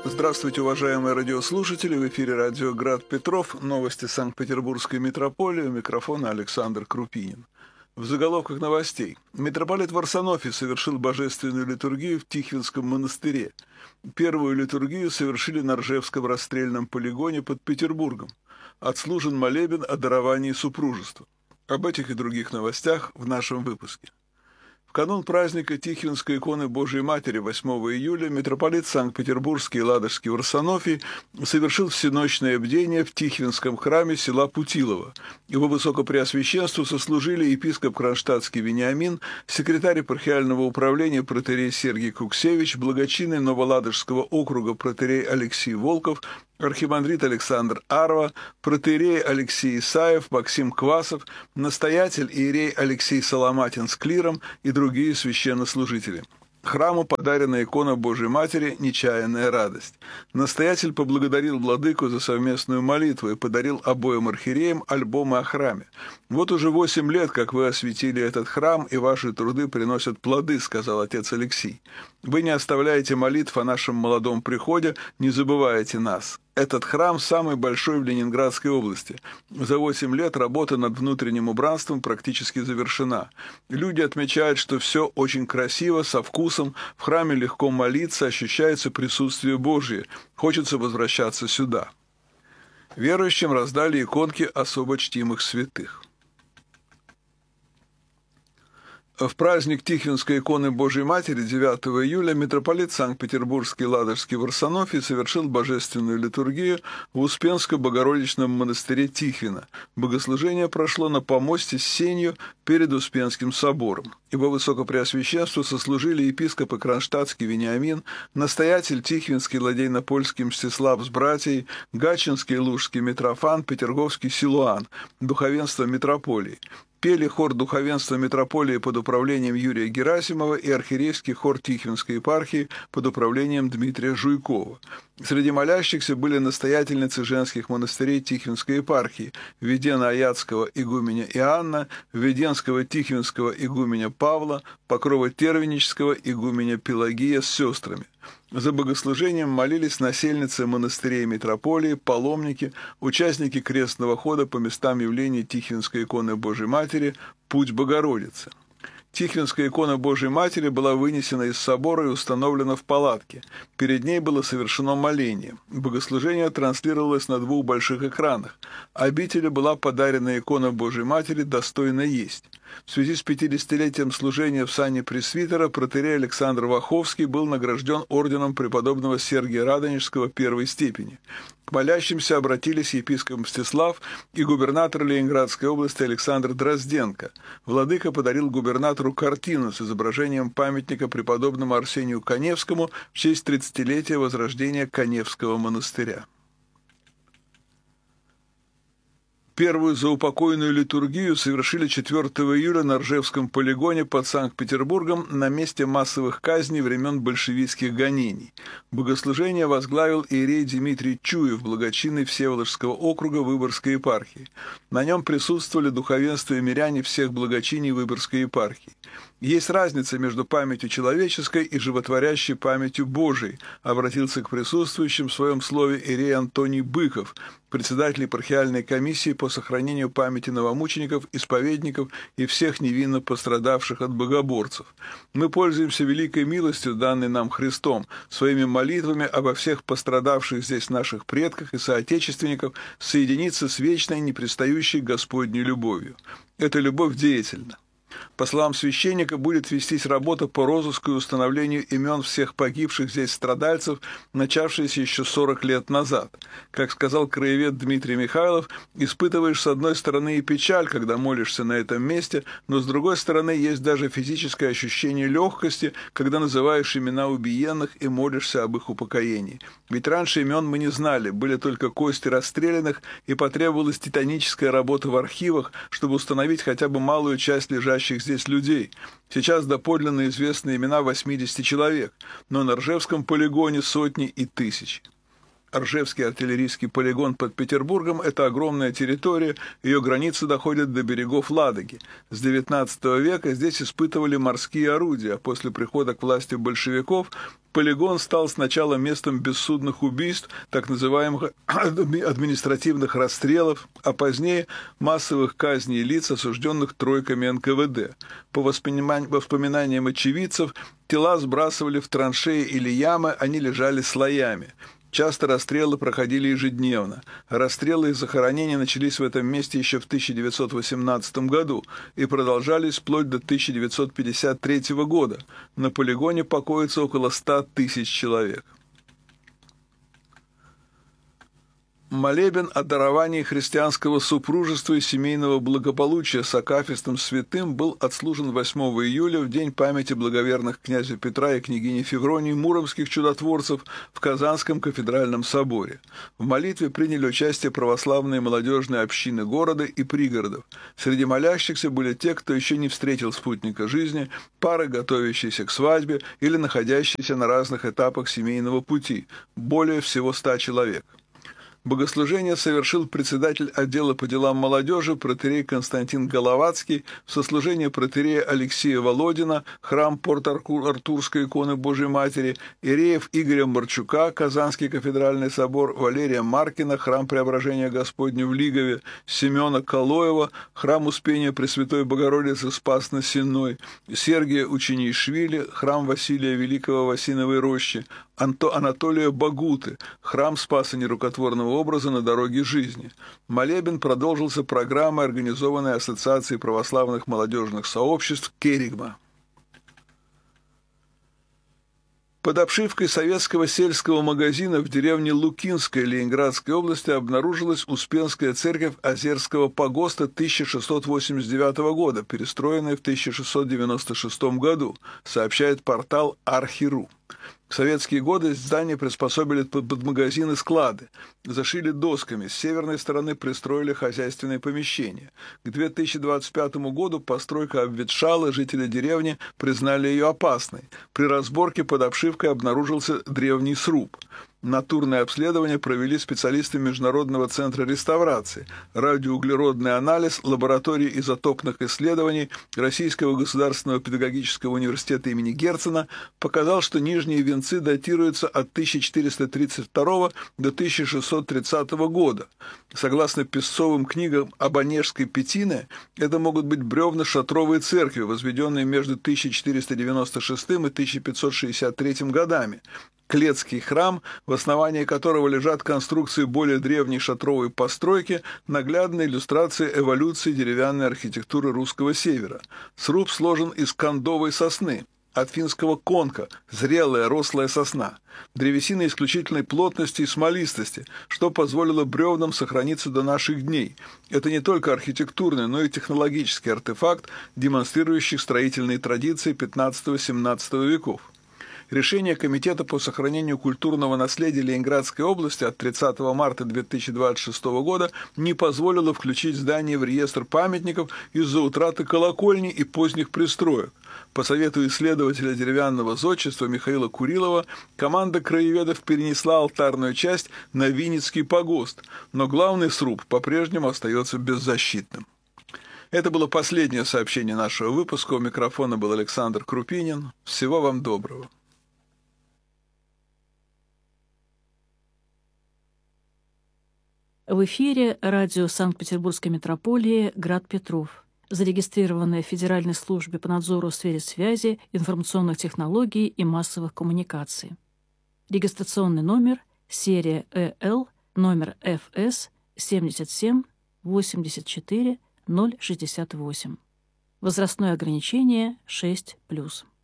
Здравствуйте, уважаемые радиослушатели! В эфире радио «Град Петров». Новости Санкт-Петербургской митрополии. У микрофона Александр Крупинин. В заголовках новостей. Митрополит Варсонофий совершил божественную литургию в Тихвинском монастыре. Первую литургию совершили на Ржевском расстрельном полигоне под Петербургом. Отслужен молебен о даровании супружества. Об этих и других новостях в нашем выпуске. В канун праздника Тихвинской иконы Божией Матери 8 июля митрополит Санкт-Петербургский и Ладожский Варсонофий совершил всеночное бдение в Тихвинском храме села Путилово. Его высокопреосвященству сослужили епископ Кронштадтский Вениамин, секретарь епархиального управления протоиерей Сергий Куксевич, благочинный Новоладожского округа протоиерей Алексей Волков, архимандрит Александр Арва, протоиерей Алексей Исаев, Максим Квасов, настоятель иерей Алексей Соломатин с клиром и другие священнослужители. Храму подарена икона Божией Матери «Нечаянная радость». Настоятель поблагодарил владыку за совместную молитву и подарил обоим архиереям альбомы о храме. «Вот уже 8 лет, как вы осветили этот храм, и ваши труды приносят плоды», — сказал отец Алексий. «Вы не оставляете молитв о нашем молодом приходе, не забываете нас. Этот храм самый большой в Ленинградской области. За 8 лет работа над внутренним убранством практически завершена. Люди отмечают, что все очень красиво, со вкусом, в храме легко молиться, ощущается присутствие Божие. Хочется возвращаться сюда». Верующим раздали иконки особо чтимых святых. В праздник Тихвинской иконы Божией Матери 9 июля митрополит Санкт-Петербургский и Ладожский Варсонофий совершил божественную литургию в Успенско-Богородичном монастыре Тихвина. Богослужение прошло на помосте с сенью перед Успенским собором. Его высокопреосвященству сослужили епископы Кронштадтский Вениамин, настоятель Тихвинский Ладейно-Польский Мстислав с братьей, Гатчинский Лужский Митрофан, Петерговский Силуан, духовенство митрополии. Пели хор духовенства митрополии под управлением Юрия Герасимова и архиерейский хор Тихвинской епархии под управлением Дмитрия Жуйкова. Среди молящихся были настоятельницы женских монастырей Тихвинской епархии, Введенно-Аятского игуменя Иоанна, Введенского Тихвинского игуменя Павла, Покрово-Тервенического игуменя Пелагия с сестрами. За богослужением молились насельницы монастырей митрополии, паломники, участники крестного хода по местам явления Тихвинской иконы Божией Матери «Путь Богородицы». Тихвинская икона Божией Матери была вынесена из собора и установлена в палатке. Перед ней было совершено моление. Богослужение транслировалось на 2 больших экранах. Обители была подарена икона Божией Матери «Достойно есть». В связи с 50-летием служения в сане пресвитера протоиерей Александр Ваховский был награжден орденом преподобного Сергия Радонежского первой степени. К молящимся обратились епископ Мстислав и губернатор Ленинградской области Александр Дрозденко. Владыка подарил губернатору картину с изображением памятника преподобному Арсению Каневскому в честь 30-летия возрождения Каневского монастыря. Первую заупокойную литургию совершили 4 июля на Ржевском полигоне под Санкт-Петербургом на месте массовых казней времен большевистских гонений. Богослужение возглавил иерей Дмитрий Чуев, благочинный Всеволожского округа Выборгской епархии. На нем присутствовали духовенство и миряне всех благочиний Выборгской епархии. Есть разница между памятью человеческой и животворящей памятью Божией, обратился к присутствующим в своем слове иерей Антоний Быков, председатель епархиальной комиссии по сохранению памяти новомучеников, исповедников и всех невинно пострадавших от богоборцев. Мы пользуемся великой милостью, данной нам Христом, своими молитвами обо всех пострадавших здесь наших предках и соотечественников соединиться с вечной, непрестающей Господней любовью. Эта любовь деятельна. По словам священника, будет вестись работа по розыску и установлению имен всех погибших здесь страдальцев, начавшаяся еще 40 лет назад. Как сказал краевед Дмитрий Михайлов, испытываешь с одной стороны и печаль, когда молишься на этом месте, но с другой стороны есть даже физическое ощущение легкости, когда называешь имена убиенных и молишься об их упокоении. Ведь раньше имен мы не знали, были только кости расстрелянных, и потребовалась титаническая работа в архивах, чтобы установить хотя бы малую часть лежащих здесь людей. Сейчас доподлинно известны имена 80 человек, но на Ржевском полигоне сотни и тысячи. Ржевский артиллерийский полигон под Петербургом – это огромная территория, ее границы доходят до берегов Ладоги. С XIX века здесь испытывали морские орудия, а после прихода к власти большевиков полигон стал сначала местом бессудных убийств, так называемых административных расстрелов, а позднее массовых казней лиц, осужденных тройками НКВД. По воспоминаниям очевидцев, тела сбрасывали в траншеи или ямы, они лежали слоями. Часто расстрелы проходили ежедневно. Расстрелы и захоронения начались в этом месте еще в 1918 году и продолжались вплоть до 1953 года. На полигоне покоится около 100 тысяч человек. Молебен о даровании христианского супружества и семейного благополучия с акафистом святым был отслужен 8 июля в день памяти благоверных князя Петра и княгини Февронии муромских чудотворцев в Казанском кафедральном соборе. В молитве приняли участие православные молодежные общины города и пригородов. Среди молящихся были те, кто еще не встретил спутника жизни, пары, готовящиеся к свадьбе или находящиеся на разных этапах семейного пути, более всего 100 человек. Богослужение совершил председатель отдела по делам молодежи протоиерей Константин Головацкий, сослужение протоиерея Алексея Володина, храм Порт-Артурской иконы Божьей Матери, иереев Игоря Марчука, Казанский кафедральный собор, Валерия Маркина, храм Преображения Господня в Лигове, Семена Калоева, храм Успения Пресвятой Богородицы Спас-на-Сенной, Сергия Ученишвили, храм Василия Великого в Осиновой роще, Анатолия Багуты, храм Спаса Нерукотворного образа на дороге жизни. Молебен продолжился программой, организованной Ассоциацией православных молодежных сообществ «Керигма». Под обшивкой советского сельского магазина в деревне Лукинской Ленинградской области обнаружилась Успенская церковь Озерского погоста 1689 года, перестроенная в 1696 году, сообщает портал Архи.ру. В советские годы здание приспособили под магазины и склады, зашили досками, с северной стороны пристроили хозяйственные помещения. К 2025 году постройка обветшала, жители деревни признали ее опасной. При разборке под обшивкой обнаружился древний сруб. Натурное обследование провели специалисты Международного центра реставрации, радиоуглеродный анализ, лаборатории изотопных исследований Российского государственного педагогического университета имени Герцена показал, что нижние венцы датируются от 1432 до 1630 года. Согласно песцовым книгам об Онежской Петине, это могут быть бревна шатровой церкви, возведенные между 1496 и 1563 годами. Клетский храм, в основании которого лежат конструкции более древней шатровой постройки, наглядная иллюстрация эволюции деревянной архитектуры русского севера. Сруб сложен из кондовой сосны, от финского конка, зрелая рослая сосна. Древесина исключительной плотности и смолистости, что позволило бревнам сохраниться до наших дней. Это не только архитектурный, но и технологический артефакт, демонстрирующий строительные традиции XV-XVII веков. Решение Комитета по сохранению культурного наследия Ленинградской области от 30 марта 2026 года не позволило включить здание в реестр памятников из-за утраты колокольни и поздних пристроек. По совету исследователя деревянного зодчества Михаила Курилова, команда краеведов перенесла алтарную часть на Винницкий погост, но главный сруб по-прежнему остается беззащитным. Это было последнее сообщение нашего выпуска. У микрофона был Александр Крупинин. Всего вам доброго. В эфире радио Санкт-Петербургской метрополии «Град Петров», зарегистрированное в Федеральной службе по надзору в сфере связи, информационных технологий и массовых коммуникаций. Регистрационный номер, серия ЭЛ, номер ФС 77 84 068. Возрастное ограничение 6+.